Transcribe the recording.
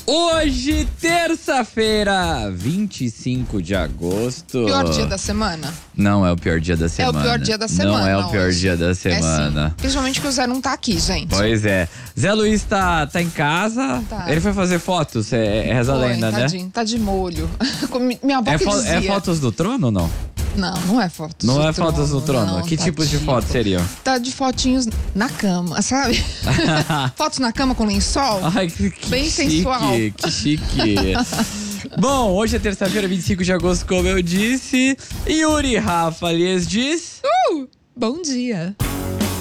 Hoje, terça-feira, 25 de agosto. Pior dia da semana? Não é o pior dia da semana. É o pior dia da semana. Não é o pior hoje. dia da semana. Sim. Principalmente que o Zé não tá aqui, gente. Pois é. Zé Luiz tá em casa. Tá. Ele foi fazer fotos, reza a lenda, tadinho, né? tá de molho. Minha avó que dizia. É fotos do trono ou não? Não é fotos Não do é fotos do trono. não, Que tipos de tadinho. fotos seriam? Tá de fotinhos na cama, sabe? Fotos na cama com lençol. Ai, que Bem chique, sensual. que chique. Bom, hoje é terça-feira, 25 de agosto, como eu disse. Yuri Rafa Lies diz... Bom dia.